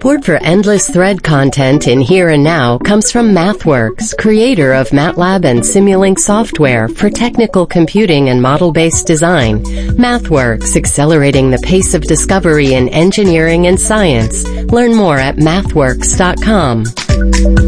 Support for endless thread content in Here and Now comes from MathWorks, creator of MATLAB and Simulink software for technical computing and model-based design. MathWorks, accelerating the pace of discovery in engineering and science. Learn more at mathworks.com.